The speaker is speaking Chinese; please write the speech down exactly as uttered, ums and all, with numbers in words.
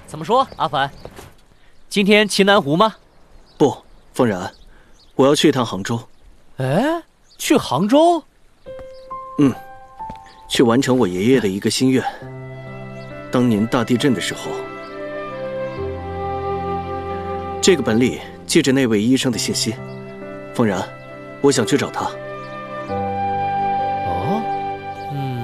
怎么说，阿凡？今天骑南湖吗？ 不，风然，我要去一趟杭州。 哎，去杭州？ 嗯，去完成我爷爷的一个心愿。当年大地震的时候，这个本里记着那位医生的信息。风然，我想去找他。